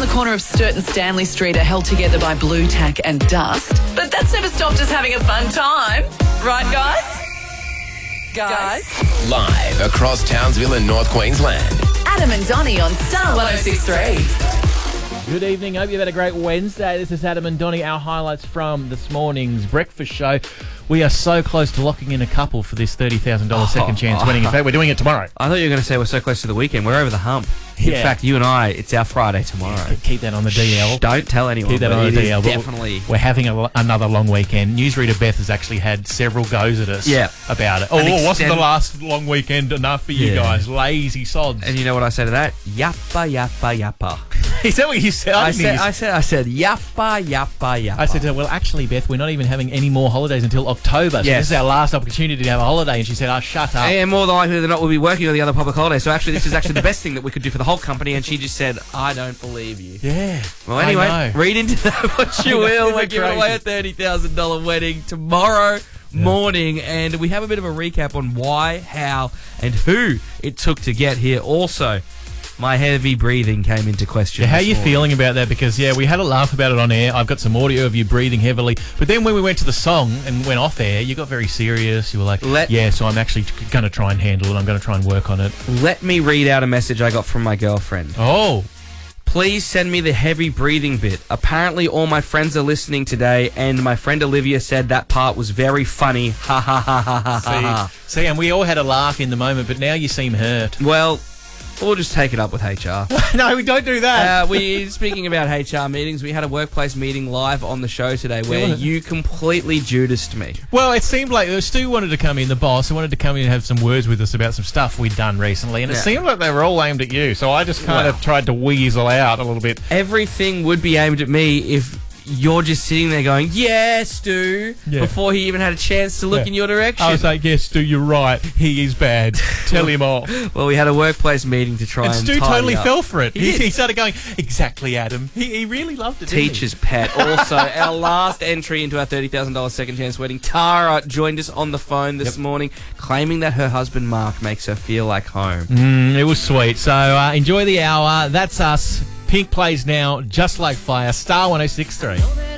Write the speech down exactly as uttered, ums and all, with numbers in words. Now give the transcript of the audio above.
corner of Sturt and Stanley Street are held together by blue tack and dust. But that's never stopped us having a fun time. Right, guys? Guys? Live across Townsville and North Queensland. Adam and Donnie on Star one oh six point three. Good evening. Hope you've had a great Wednesday. This is Adam and Donnie, our highlights from this morning's breakfast show. We are so close to locking in a couple for this thirty thousand dollars Oh, second chance oh. winning. In fact, we're doing it tomorrow. I thought you were going to say we're so close to the weekend. We're over the hump. In Yeah. fact, you and I, it's our Friday tomorrow. Keep that on the D L. Shh, don't tell anyone. Keep that but on it the is D L. But Definitely. We're having a, another long weekend. Newsreader Beth has actually had several goes at us Yeah. about it. Oh, And wasn't extend- the last long weekend enough for you Yeah. guys? Lazy sods. And you know what I say to that? Yappa, yappa, yappa. Is that what you said? I didn't said, hear I you said, I said, yappa, yappa, yappa. I said to her, well, actually, Beth, we're not even having any more holidays until October. So Yes. this is our last opportunity to have a holiday. And she said, oh, shut up. And more than likely than not, we'll be working on the other public holidays. So actually, this is actually the best thing that we could do for the whole company. And she just said, I don't believe you. Yeah. Well, I anyway, know. read into that what you I know, will. isn't We're it giving away crazy? a thirty thousand dollars wedding tomorrow morning. And we have a bit of a recap on why, how, and who it took to get here. Also, my heavy breathing came into question. Yeah, how are this you morning. feeling about that? Because, yeah, we had a laugh about it on air. I've got some audio of you breathing heavily. But then when we went to the song and went off air, you got very serious. You were like, Let- yeah, so I'm actually going to try and handle it. I'm going to try and work on it. Let me read out a message I got from my girlfriend. Oh. Please send me the heavy breathing bit. Apparently all my friends are listening today, and my friend Olivia said that part was very funny. Ha ha ha ha ha See, ha. see, and we all had a laugh in the moment, but now you seem hurt. Well, we'll just take it up with H R. No, we don't do that. Uh, we speaking about H R meetings, we had a workplace meeting live on the show today where wasn't it? you completely Judased me. Well, it seemed like uh, Stu wanted to come in, the boss, who wanted to come in and have some words with us about some stuff we'd done recently, and it Yeah. seemed like they were all aimed at you, so I just kind Well. of tried to weasel out a little bit. Everything would be aimed at me if you're just sitting there going, yeah, Stu, Yeah. before he even had a chance to look Yeah. in your direction. I was like, yes, Stu, you're right. He is bad. Tell him off. Well, we had a workplace meeting to try And and Stu tidy totally up. fell for it. He He, did. he started going, exactly, Adam. He, he really loved it, didn't he? Teacher's pet. Also, our last entry into our thirty thousand dollars second chance wedding, Tara joined us on the phone this Yep. morning, claiming that her husband Mark makes her feel like home. Mm, it was sweet. So uh, enjoy the hour. That's us. Pink plays now, just like fire. Star one oh six point three.